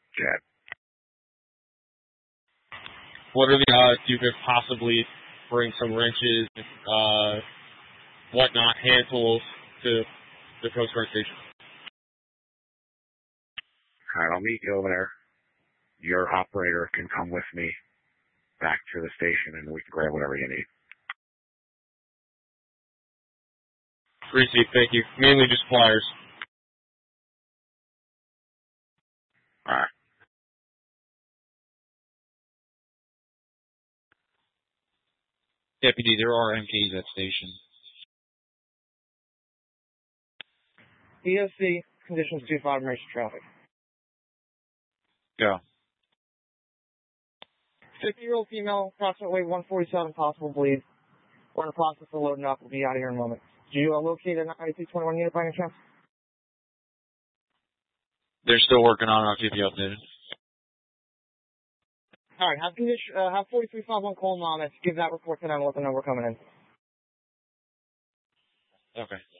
Jet. What are the odds you could possibly bring some wrenches, whatnot, hand tools to the Coast Guard station? All right, I'll meet you over there. Your operator can come with me back to the station, and we can grab whatever you need. Receipt, thank you. Mainly just pliers. All right. Deputy, there are MKs at station. EOC, conditions 2-5, emergency traffic. Go. 50-year-old female, approximately 147, possible bleed. We're in the process of loading up. We'll be out of here in a moment. Did you locate an IT-21 unit by any chance? They're still working on it. I'll keep you updated. All right, have 4351 call Monmouth. Give that report to them and let them know we're coming in. Okay.